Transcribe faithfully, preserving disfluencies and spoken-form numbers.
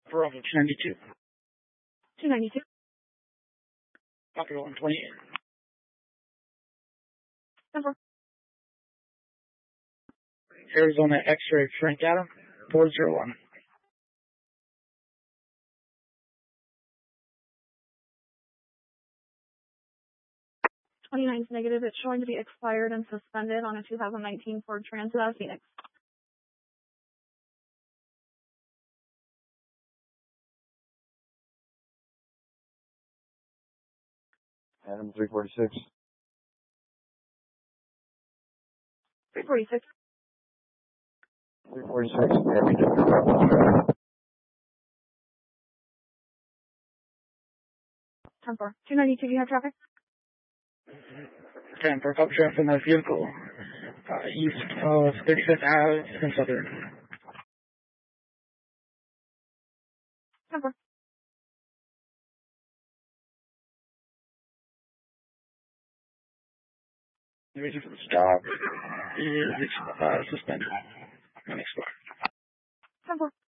For over two ninety-two. two ninety-two. Copy one twenty-eight. Number. Arizona X-ray Frank Adam, four zero one. twenty-nine is negative. It's showing to be expired and suspended on a two thousand nineteen Ford Transit out of Phoenix. Adam three forty-six. three forty-six. three forty-six. ten four. two ninety-two, do you have traffic? ten for cop traffic in that vehicle. Uh, east of thirty-fifth Avenue and Southern. ten four. The reason for the stop is uh, suspended. Unexpired. ten four.